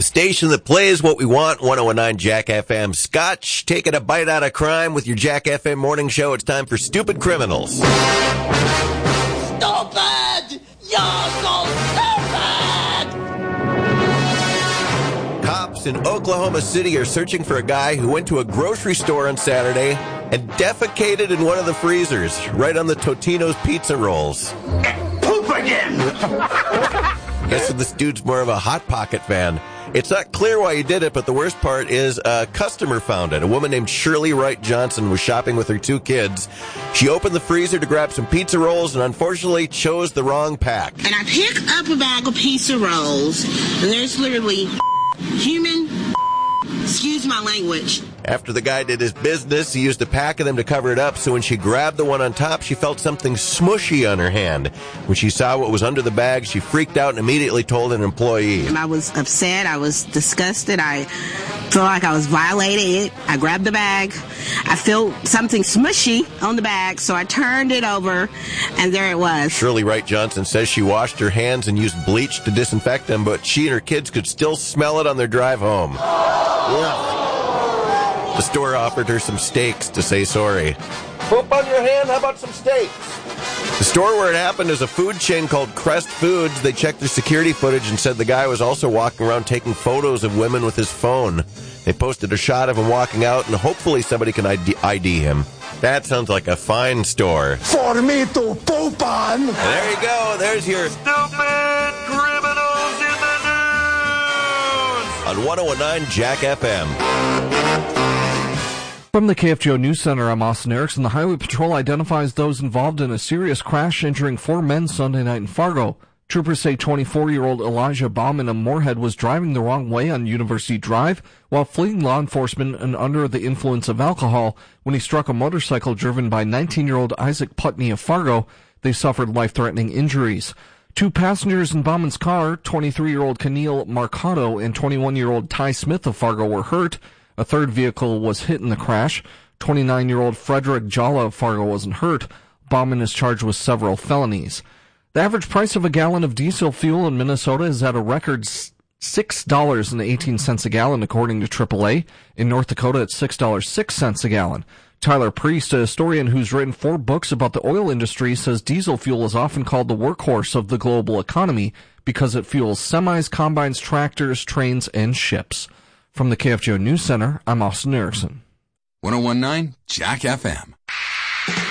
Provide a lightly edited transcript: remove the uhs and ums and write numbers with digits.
The station that plays what we want, 101.9 Jack FM. Scotch, taking a bite out of crime with your Jack FM morning show. It's time for Stupid Criminals. Stupid! You're so stupid! Cops in Oklahoma City are searching for a guy who went to a grocery store on Saturday and defecated in one of the freezers, right on the Totino's pizza rolls. Poop again! Guessing this dude's more of a Hot Pocket fan. It's not clear why he did it, but the worst part is a customer found it. A woman named Shirley Wright Johnson was shopping with her 2 kids. She opened the freezer to grab some pizza rolls and unfortunately chose the wrong pack. And I pick up a bag of pizza rolls, and there's literally human, excuse my language. After the guy did his business, he used a pack of them to cover it up, so when she grabbed the one on top, she felt something smushy on her hand. When she saw what was under the bag, she freaked out and immediately told an employee. And I was upset. I was disgusted. I felt like I was violated. I grabbed the bag. I felt something smushy on the bag, so I turned it over, and there it was. Shirley Wright Johnson says she washed her hands and used bleach to disinfect them, but she and her kids could still smell it on their drive home. Ugh. The store offered her some steaks to say sorry. Poop on your hand? How about some steaks? The store where it happened is a food chain called Crest Foods. They checked their security footage and said the guy was also walking around taking photos of women with his phone. They posted a shot of him walking out, and hopefully somebody can ID him. That sounds like a fine store. For me to poop on! And there you go. There's your Stupid Criminals in the News! On 101.9 Jack FM. From the KFGO News Center, I'm Austin Erickson. The Highway Patrol identifies those involved in a serious crash injuring 4 men Sunday night in Fargo. Troopers say 24-year-old Elijah Bauman of Moorhead was driving the wrong way on University Drive while fleeing law enforcement and under the influence of alcohol when he struck a motorcycle driven by 19-year-old Isaac Putney of Fargo. They suffered life-threatening injuries. 2 passengers in Bauman's car, 23-year-old Keneal Marcado and 21-year-old Ty Smith of Fargo, were hurt. A third vehicle was hit in the crash. 29-year-old Frederick Jalla of Fargo wasn't hurt. Bauman is charged with several felonies. The average price of a gallon of diesel fuel in Minnesota is at a record $6.18 a gallon, according to AAA. In North Dakota, it's $6.06 a gallon. Tyler Priest, a historian who's written 4 books about the oil industry, says diesel fuel is often called the workhorse of the global economy because it fuels semis, combines, tractors, trains, and ships. From the KFGO News Center, I'm Austin Erickson. 101.9 Jack FM.